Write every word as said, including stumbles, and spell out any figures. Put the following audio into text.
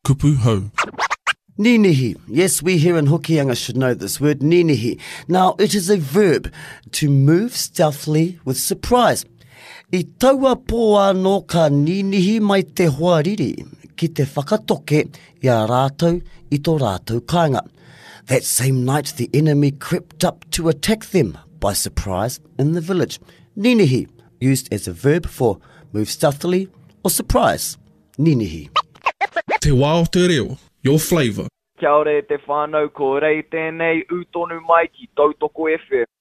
kupu hau. Ninihi. Yes, we here in Hokianga should know this word, ninihi. Now, it is a verb to move stealthily with surprise. I taua pō anō ka ninihi mai te hoariri, ki te whakatoke i a rātou i tō rātou kāinga. That same night, the enemy crept up to attack them by surprise in the village. Ninihi, used as a verb for move stealthily or surprise. Ninihi. Te wā o te reo, your flavour. Kia ora e te whānau, ko rei tēnei utonu mai ki Tautoko F M.